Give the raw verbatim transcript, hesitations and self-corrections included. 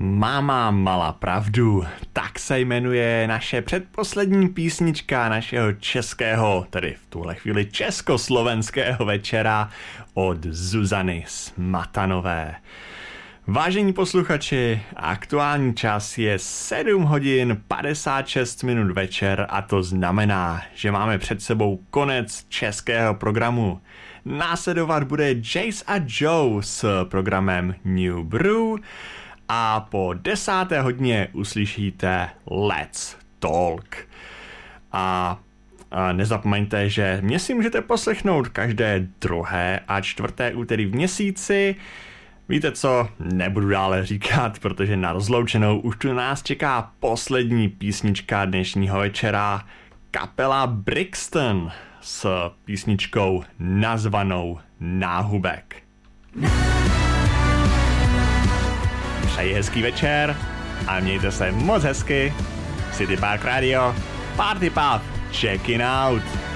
Máma mala pravdu, tak se jmenuje naše předposlední písnička našeho českého, tedy v tuhle chvíli československého večera od Zuzany Smatanové. Vážení posluchači, aktuální čas je sedm hodin padesát šest minut večer a to znamená, že máme před sebou konec českého programu. Následovat bude Jace a Joe s programem New Brew a po desáté hodině uslyšíte Let's Talk. A, a nezapomeňte, že mě si můžete poslechnout každé druhé a čtvrté úterý v měsíci. Víte co, nebudu dále říkat, protože na rozloučenou už tu nás čeká poslední písnička dnešního večera, kapela Brixton s písničkou nazvanou Náhubek. Přeji hezký večer a mějte se moc hezky. City Park Radio, Party Puff, checking out.